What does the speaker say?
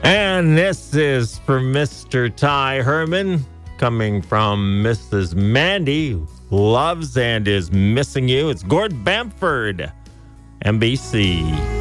And this is for Mr. Ty Herman, coming from Mrs. Mandy, who loves and is missing you. It's Gord Bamford, NBC.